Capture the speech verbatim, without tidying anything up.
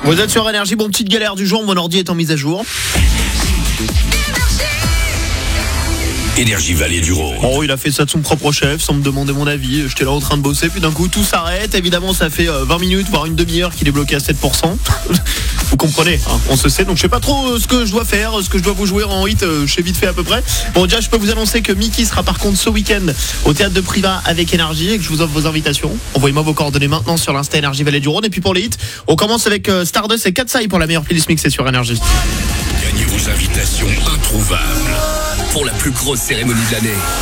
Vous êtes sur Énergie, bon, petite galère du jour, mon ordi est en mise à jour. Énergie Vallée du Rhône. Oh, il a fait ça de son propre chef sans me demander mon avis. J'étais là en train de bosser, puis d'un coup tout s'arrête. Évidemment, ça fait vingt minutes, voire une demi-heure qu'il est bloqué à sept pour cent. Vous comprenez, hein, on se sait. Donc je sais pas trop ce que je dois faire, ce que je dois vous jouer en hit. Je sais vite fait à peu près. Bon, déjà, je peux vous annoncer que Mickey sera par contre ce week-end au théâtre de Privas avec Énergie et que je vous offre vos invitations. Envoyez-moi vos coordonnées maintenant sur l'Insta Énergie Vallée du Rhône. Et puis pour les hits, on commence avec Stardust et Katsai pour la meilleure playlist mixée sur Énergie. Gagnez vos invitations introuvables pour la plus grosse cérémonie de l'année.